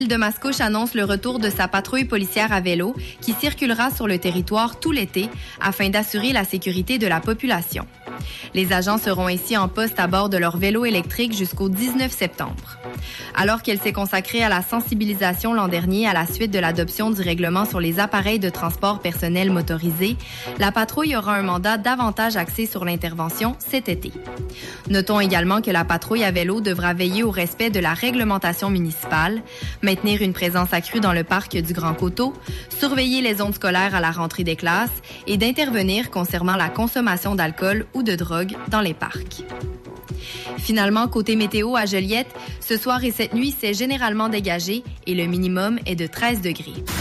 De Mascouche annonce le retour de sa patrouille policière à vélo qui circulera sur le territoire tout l'été afin d'assurer la sécurité de la population. Les agents seront ici en poste à bord de leur vélo électrique jusqu'au 19 septembre. Alors qu'elle s'est consacrée à la sensibilisation l'an dernier à la suite de l'adoption du règlement sur les appareils de transport personnel motorisés, la patrouille aura un mandat davantage axé sur l'intervention cet été. Notons également que la patrouille à vélo devra veiller au respect de la réglementation municipale, maintenir une présence accrue dans le parc du Grand Coteau, surveiller les zones scolaires à la rentrée des classes et d'intervenir concernant la consommation d'alcool ou de drogue dans les parcs. Finalement, côté météo à Joliette, ce soir et cette nuit, c'est généralement dégagé et le minimum est de 13 degrés.